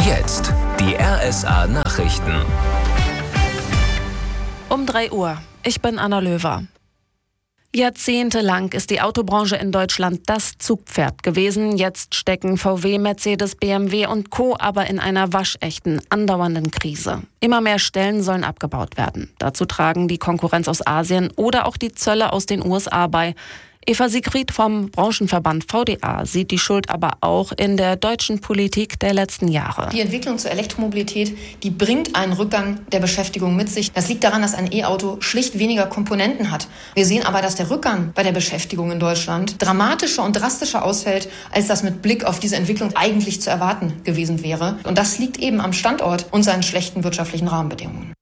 Jetzt die RSA Nachrichten. Um 3 Uhr. Ich bin Anna Löwer. Jahrzehntelang ist die Autobranche in Deutschland das Zugpferd gewesen. Jetzt stecken VW, Mercedes, BMW und Co. aber in einer waschechten, andauernden Krise. Immer mehr Stellen sollen abgebaut werden. Dazu tragen die Konkurrenz aus Asien oder auch die Zölle aus den USA bei. Eva Siegfried vom Branchenverband VDA sieht die Schuld aber auch in der deutschen Politik der letzten Jahre. Die Entwicklung zur Elektromobilität, die bringt einen Rückgang der Beschäftigung mit sich. Das liegt daran, dass ein E-Auto schlicht weniger Komponenten hat. Wir sehen aber, dass der Rückgang bei der Beschäftigung in Deutschland dramatischer und drastischer ausfällt, als das mit Blick auf diese Entwicklung eigentlich zu erwarten gewesen wäre. Und das liegt eben am Standort und seinen schlechten wirtschaftlichen Rahmenbedingungen.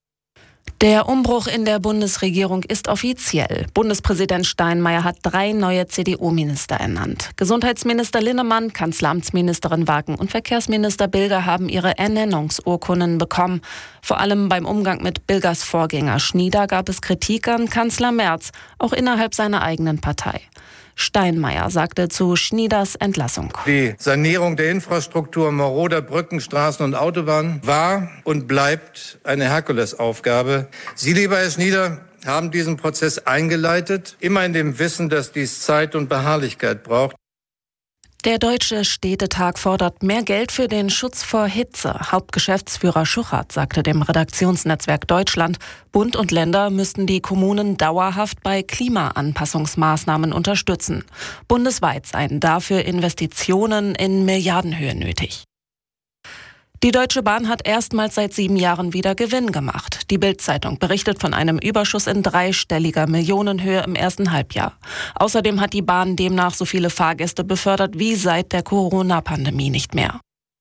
Der Umbruch in der Bundesregierung ist offiziell. Bundespräsident Steinmeier hat 3 neue CDU-Minister ernannt. Gesundheitsminister Linnemann, Kanzleramtsministerin Wagen und Verkehrsminister Bilger haben ihre Ernennungsurkunden bekommen. Vor allem beim Umgang mit Bilgers Vorgänger Schnieder gab es Kritik an Kanzler Merz, auch innerhalb seiner eigenen Partei. Steinmeier sagte zu Schnieders Entlassung: Die Sanierung der Infrastruktur maroder Brücken, Straßen und Autobahnen war und bleibt eine Herkulesaufgabe. Sie, lieber Herr Schnieder, haben diesen Prozess eingeleitet, immer in dem Wissen, dass dies Zeit und Beharrlichkeit braucht. Der Deutsche Städtetag fordert mehr Geld für den Schutz vor Hitze. Hauptgeschäftsführer Schuchert sagte dem Redaktionsnetzwerk Deutschland, Bund und Länder müssten die Kommunen dauerhaft bei Klimaanpassungsmaßnahmen unterstützen. Bundesweit seien dafür Investitionen in Milliardenhöhe nötig. Die Deutsche Bahn hat erstmals seit 7 Jahren wieder Gewinn gemacht. Die Bild-Zeitung berichtet von einem Überschuss in dreistelliger Millionenhöhe im ersten Halbjahr. Außerdem hat die Bahn demnach so viele Fahrgäste befördert wie seit der Corona-Pandemie nicht mehr.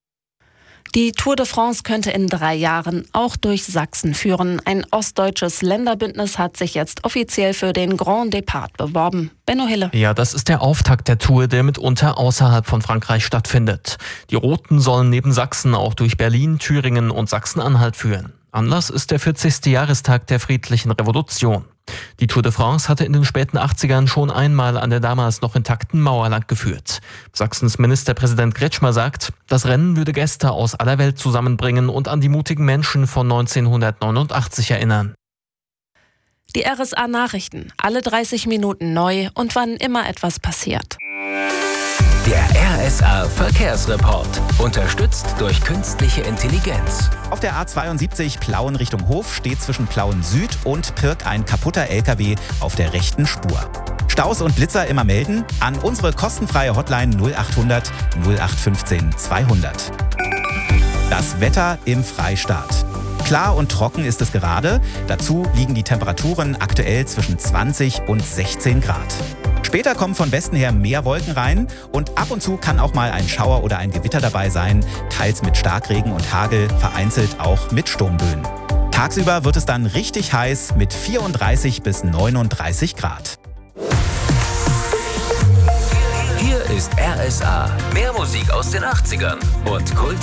Die Tour de France könnte in 3 Jahren auch durch Sachsen führen. Ein ostdeutsches Länderbündnis hat sich jetzt offiziell für den Grand Depart beworben. Benno Hille. Ja, das ist der Auftakt der Tour, der mitunter außerhalb von Frankreich stattfindet. Die Roten sollen neben Sachsen auch durch Berlin, Thüringen und Sachsen-Anhalt führen. Anlass ist der 40. Jahrestag der friedlichen Revolution. Die Tour de France hatte in den späten 80ern schon einmal an der damals noch intakten Mauer lang geführt. Sachsens Ministerpräsident Kretschmer sagt, das Rennen würde Gäste aus aller Welt zusammenbringen und an die mutigen Menschen von 1989 erinnern. Die RSA Nachrichten, alle 30 Minuten neu und wann immer etwas passiert. Der RSA Verkehrsreport, unterstützt durch künstliche Intelligenz. Auf der A72 Plauen Richtung Hof steht zwischen Plauen Süd und Pirk ein kaputter LKW auf der rechten Spur. Staus und Blitzer immer melden an unsere kostenfreie Hotline 0800 0815 200. Das Wetter im Freistaat. Klar und trocken ist es gerade. Dazu liegen die Temperaturen aktuell zwischen 20 und 16 Grad. Später kommen von Westen her mehr Wolken rein und ab und zu kann auch mal ein Schauer oder ein Gewitter dabei sein, teils mit Starkregen und Hagel, vereinzelt auch mit Sturmböen. Tagsüber wird es dann richtig heiß mit 34 bis 39 Grad. Hier ist RSA. Mehr Musik aus den 80ern und Kult